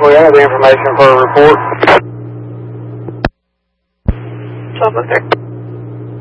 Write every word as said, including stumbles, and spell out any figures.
We have the information for a report. twelve oh three.